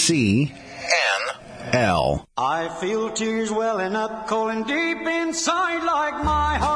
CNL. I feel tears welling up cold and deep inside like my heart